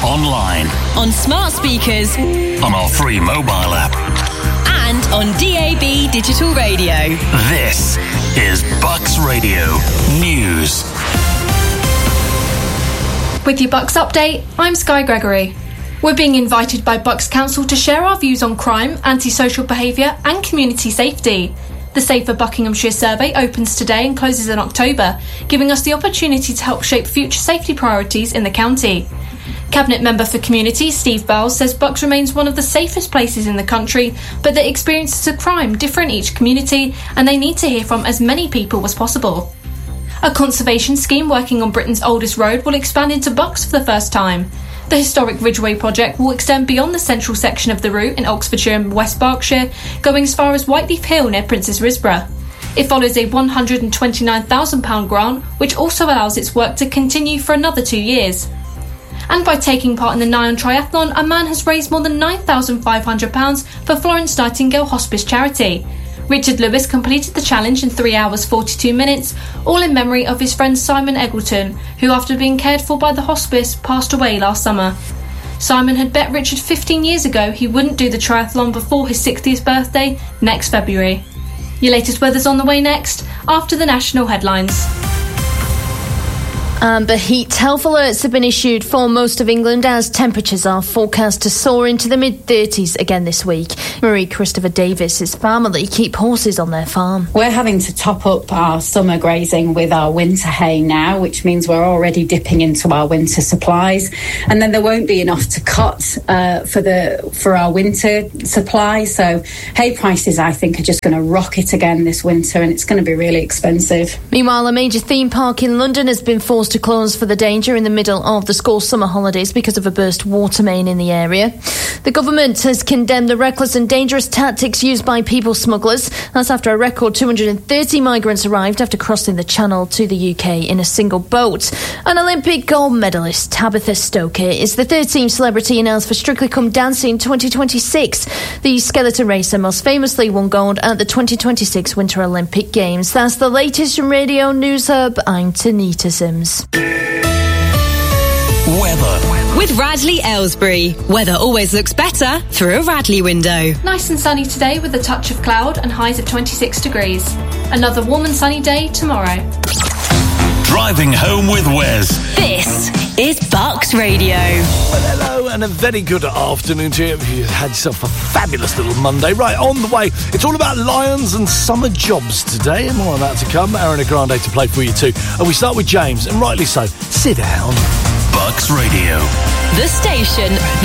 online, on smart speakers, on our free mobile app, and on DAB digital radio. This is Bucks Radio News. With your Bucks update, I'm Sky Gregory. We're being invited by Bucks Council to share our views on crime, antisocial behaviour and community safety. The Safer Buckinghamshire survey opens today and closes in October, giving us the opportunity to help shape future safety priorities in the county. Cabinet Member for Community Steve Bowles says Bucks remains one of the safest places in the country, but the experiences of crime differ in each community and they need to hear from as many people as possible. A conservation scheme working on Britain's oldest road will expand into Bucks for the first time. The historic Ridgeway project will extend beyond the central section of the route in Oxfordshire and West Berkshire, going as far as Whiteleaf Hill near Princess Risborough. It follows a £129,000 grant, which also allows its work to continue for another 2 years. And by taking part in the Nyon Triathlon, a man has raised more than £9,500 for Florence Nightingale Hospice charity. Richard Lewis completed the challenge in 3 hours 42 minutes, all in memory of his friend Simon Eggleton, who after being cared for by the hospice passed away last summer. Simon had bet Richard 15 years ago he wouldn't do the triathlon before his 60th birthday next February. Your latest weather's on the way next, after the national headlines. Amber heat health alerts have been issued for most of England as temperatures are forecast to soar into the mid-30s again this week. Marie Christopher Davis's family keep horses on their farm. We're having to top up our summer grazing with our winter hay now, which means we're already dipping into our winter supplies. And then there won't be enough to cut for our winter supply. So hay prices, I think, are just going to rocket again this winter and it's going to be really expensive. Meanwhile, a major theme park in London has been forced to close for the danger in the middle of the school summer holidays because of a burst water main in the area. The government has condemned the reckless and dangerous tactics used by people smugglers. That's after a record 230 migrants arrived after crossing the Channel to the UK in a single boat. An Olympic gold medalist, Tabitha Stoker, is the 13th celebrity announced for Strictly Come Dancing 2026. The skeleton racer most famously won gold at the 2026 Winter Olympic Games. That's the latest from Radio News Hub. I'm Tanita Sims. Weather. With Radley Aylesbury. Weather always looks better through a Radley window. Nice and sunny today with a touch of cloud and highs of 26 degrees. Another warm and sunny day tomorrow. Driving home with Wes. This is Bucks Radio. Well, hello and a very good afternoon to you. You had yourself a fabulous little Monday. Right, on the way, it's all about Lions and summer jobs today, and more on that to come. Ariana Grande to play for you too. And we start with James, and rightly so. Sit down. Bucks Radio. The station